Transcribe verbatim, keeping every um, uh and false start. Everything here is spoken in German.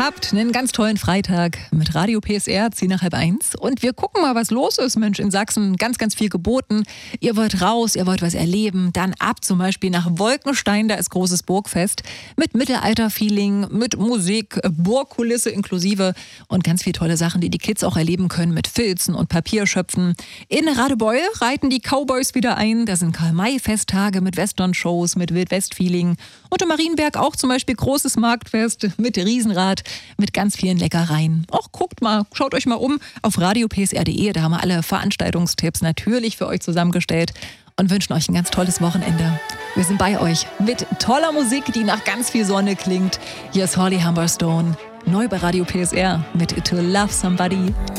Habt einen ganz tollen Freitag mit Radio P S R, zehn nach halb eins. Und wir gucken mal, was los ist, Mensch, in Sachsen. Ganz, ganz viel geboten. Ihr wollt raus, ihr wollt was erleben. Dann ab zum Beispiel nach Wolkenstein, da ist großes Burgfest. Mit Mittelalter-Feeling, mit Musik, Burgkulisse inklusive und ganz viele tolle Sachen, die die Kids auch erleben können mit Filzen und Papierschöpfen. In Radebeul reiten die Cowboys wieder ein. Da sind Karl-May-Festtage mit Western-Shows, mit Wildwest-Feeling. Und in Marienberg auch zum Beispiel großes Marktfest mit Riesenrad, mit ganz vielen Leckereien. Och, guckt mal, schaut euch mal um auf radio p s r punkt d e. Da haben wir alle Veranstaltungstipps natürlich für euch zusammengestellt und wünschen euch ein ganz tolles Wochenende. Wir sind bei euch mit toller Musik, die nach ganz viel Sonne klingt. Hier ist Holly Humberstone, neu bei Radio P S R mit To Love Somebody.